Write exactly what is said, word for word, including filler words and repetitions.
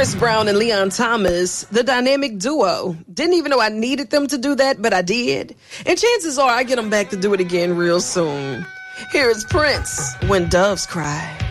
Chris Brown and Leon Thomas, the dynamic duo. Didn't even know I needed them to do that, but I did. And chances are I get them back to do it again real soon. Here is Prince, When Doves Cry.